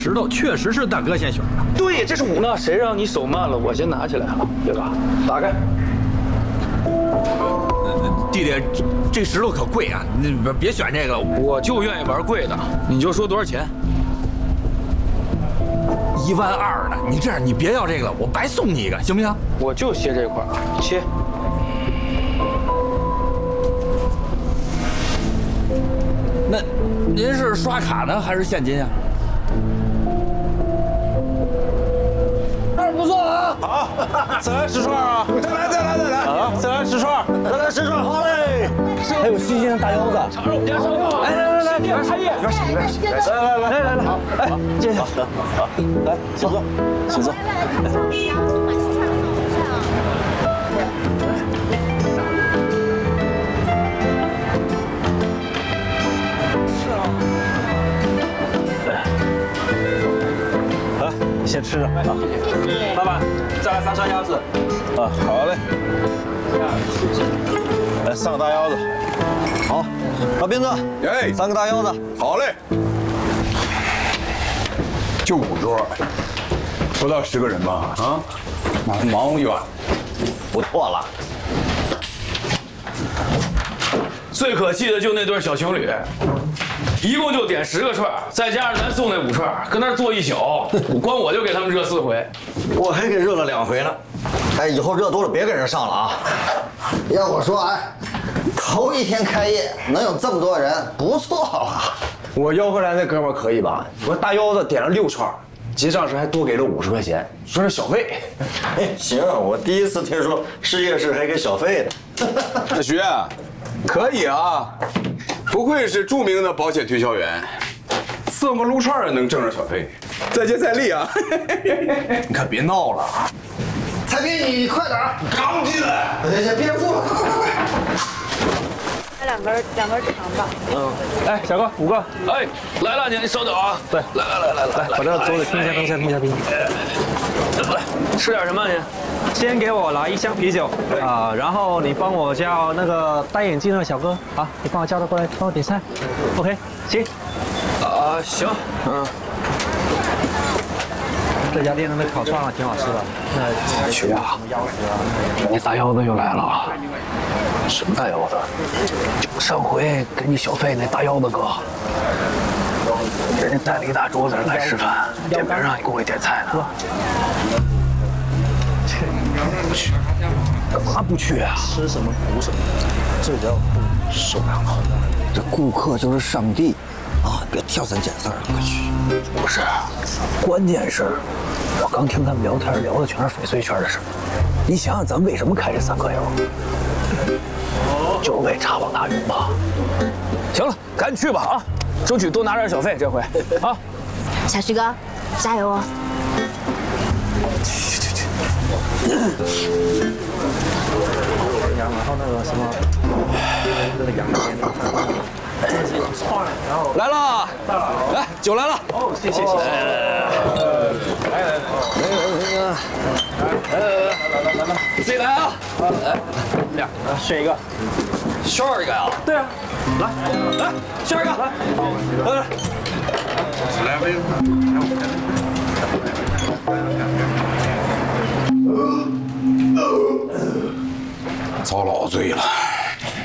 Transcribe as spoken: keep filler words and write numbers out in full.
石头确实是大哥先选的。 对，这是我。那谁让你手慢了，我先拿起来了，对吧？打开。 弟弟，这石头可贵啊，你别别选这个了。 我就愿意玩贵的，你就说多少钱？ 一万二呢？你这样，你别要这个了，我白送你一个，行不行？ 我就切这块，切。 那您是刷卡呢，还是现金啊？ 不错啊！ 好，再来十串啊！再来，再来，再来！啊，再来十串，再来十串，好嘞！ 还有新鲜的大腰子， 肠肉加烧烤。 来来来来，来开业！ 来来来来来来，好，哎，接下，好，来，请坐，请坐。先吃着啊！ 老板，再来三串腰子。 啊，好嘞。来上个大腰子。好，老斌子， 哎， 三个大腰子。 好嘞。就五桌，不到十个人吧？啊，那忙一碗， 不错了。 最可气的就那对小情侣。一共就点十个串，再加上咱送那五串，跟那儿坐一宿，光我就给他们热四回。 我还给热了两回呢。哎，以后热多了别给人上了啊！ 要我说，哎，头一天开业能有这么多人，不错了。 我吆喝来那哥们儿可以吧？我大腰子点了六串，结账时还多给了五十块钱，说是小费。 哎，行，我第一次听说试夜市还给小费的。 大徐，可以啊。不愧是著名的保险推销员，送个撸串也能挣着小费，再接再厉啊！ 你可别闹了， 蔡斌，你快点儿， 刚进来， 别别憋不住了，快快快快！ 来两根两根肠吧。 嗯， 哎，小哥五个。 哎，来了，你你稍等啊。 对， 来来来来来， 来把这桌子拼一下，拼一下，拼一下，拼一下。 来，吃点什么你？ 先给我来一箱啤酒啊，然后你帮我叫那个戴眼镜的小哥啊，你帮我叫他过来帮我点菜。OK， 行。 啊，行，嗯。 这家店的那烤串啊，挺好吃的。那徐啊，那大腰子又来了。什么大腰子？就上回给你小费那大腰子哥，人家带了一大桌子人来吃饭，点名让你过去点菜呢。不去，干嘛不去啊？ 吃什么补什么，这叫受不了了。 这顾客就是上帝啊！别挑三拣四的，快去。 不是，关键是，我刚听他们聊天，聊的全是翡翠圈的事。你想想，咱为什么开这三颗油？就是为茶网大鱼嘛。行了，赶紧去吧啊！争取多拿点小费这回啊！ 小徐哥，加油哦！ 去去去！ 然后那个什么，那个羊肩，然后来了，来酒来了。 哦，谢谢谢谢。来来来，来来来来， 你自己来啊！来，这样选一个， 选一个呀？ 对啊，来来选一个，来来来。 来杯。遭老罪了。